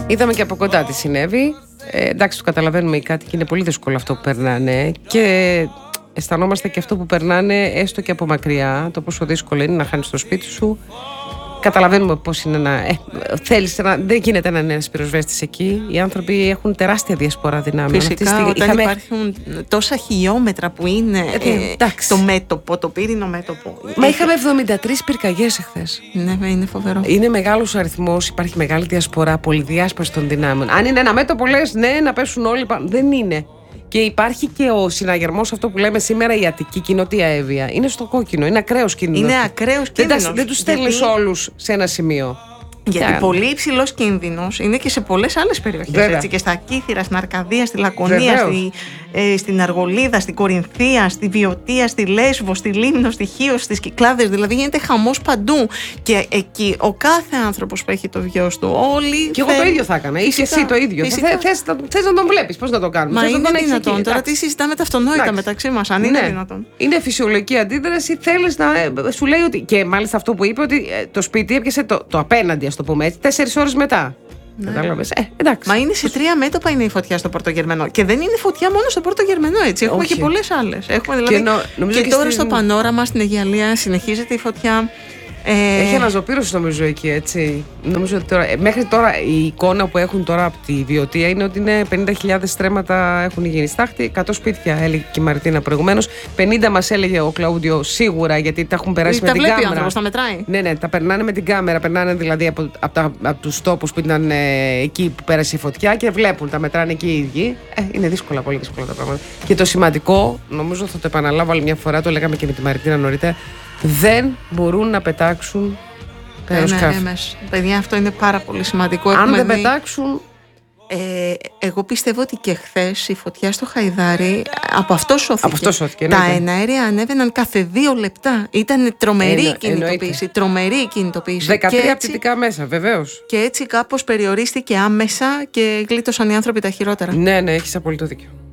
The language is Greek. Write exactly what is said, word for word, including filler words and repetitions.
Είδαμε και από κοντά τι συνέβη. Ε, εντάξει, το καταλαβαίνουμε οι κάτοικοι, είναι πολύ δύσκολο αυτό που περνάνε και αισθανόμαστε και αυτό που περνάνε έστω και από μακριά, το πόσο δύσκολο είναι να χάνεις το σπίτι σου. Καταλαβαίνουμε πώς είναι να. Ε, θέλεις να, δεν γίνεται να είναι ένας πυροσβέστης εκεί. Οι άνθρωποι έχουν τεράστια διασπορά δυνάμεων. Φυσικά, στη, όταν είχαμε... υπάρχουν τόσα χιλιόμετρα που είναι ε, ε, το μέτωπο, το πύρινο μέτωπο. Μα είχαμε εβδομήντα τρεις πυρκαγιές εχθές. Ναι, είναι φοβερό. Είναι μεγάλος ο αριθμός, υπάρχει μεγάλη διασπορά, πολυδιάσπαση των δυνάμεων. Αν είναι ένα μέτωπο, λες ναι, να πέσουν όλοι πάνω. Δεν είναι. Και υπάρχει και ο συναγερμός, αυτό που λέμε σήμερα η Αττική και η Νότια Εύβοια. Είναι στο κόκκινο, είναι ακραίος κίνδυνος. Είναι ακραίος κίνδυνος. Δεν, δεν τους στέλνεις γιατί... όλους σε ένα σημείο. Γιατί yeah. πολύ υψηλός κίνδυνος είναι και σε πολλές άλλες περιοχές. Έτσι, και στα Κύθυρα, στην Αρκαδία, στη Λακωνία, στη, ε, στην Αργολίδα, στην Κορινθία, στη Βιωτία, στη Λέσβο, στη Λίμνο, στη Χίο, στις Κυκλάδες. Δηλαδή γίνεται χαμός παντού. Και εκεί ο κάθε άνθρωπος που έχει το γιος του, όλοι. Και εγώ το ίδιο θα έκανα. Είσαι εσύ το ίδιο. Θες να τον βλέπεις, πώς να το κάνουμε. Μα είναι δυνατόν. Τώρα τι συζητάμε τα αυτονόητα μεταξύ μας, αν είναι δυνατόν. Είναι φυσιολογική αντίδραση. Θέλεις να. Σου λέει ότι. Και μάλιστα αυτό που είπε ότι το σπίτι έπιασε το απέναντι. Το πούμε έτσι, τέσσερις ώρες μετά. Ναι. Κατάλαβες. Ε, εντάξει. Μα είναι σε τρία μέτωπα είναι η φωτιά στο Πορτογερμενό. Και δεν είναι φωτιά μόνο στο Πορτογερμενό, έτσι. Έχουμε όχι. και πολλές άλλες. Έχουμε δηλαδή. Και, νο, και, και τώρα στην... στο Πανόραμα, στην Αιγιαλία, συνεχίζεται η φωτιά. Ε... Έχει αναζωπήρωση νομίζω εκεί, έτσι. Νομίζω ότι τώρα, μέχρι τώρα η εικόνα που έχουν τώρα από τη Βιωτία είναι ότι είναι πενήντα χιλιάδες στρέμματα έχουν γίνει στάχτη, εκατό σπίτια έλεγε και η Μαρτίνα προηγουμένως. πενήντα μας έλεγε ο Κλαούντιο σίγουρα, γιατί τα έχουν περάσει τα με την βλέπει κάμερα. Άνθρωπος, τα μετράει. Ναι, ναι, τα περνάνε με την κάμερα. Περνάνε δηλαδή από, από, από, από τους τόπους που ήταν ε, εκεί που πέρασε η φωτιά και βλέπουν, τα μετράνε εκεί οι ίδιοι. Ε, είναι δύσκολα, πολύ δύσκολα τα πράγματα. Και το σημαντικό, νομίζω θα το επαναλάβω άλλη μια φορά, το λέγαμε και με τη Μαρτίνα νωρίτερα. Δεν μπορούν να πετάξουν αεροσκάφη. Ναι, παιδιά, αυτό είναι πάρα πολύ σημαντικό. Αν Έχουμε δεν δει... πετάξουν. Ε, εγώ πιστεύω ότι και χθες η φωτιά στο Χαϊδάρι από αυτό σώθηκε. Από αυτό σώθηκε. Τα εναέρια ανέβαιναν κάθε δύο λεπτά. Ήταν τρομερή Εννο, κινητοποίηση. εννοείται. Τρομερή κινητοποίηση. δεκατρία πτυτικά μέσα, βεβαίως. Και έτσι κάπως περιορίστηκε άμεσα και γλίτωσαν οι άνθρωποι τα χειρότερα. Ναι, ναι, έχεις απολύτως δίκιο.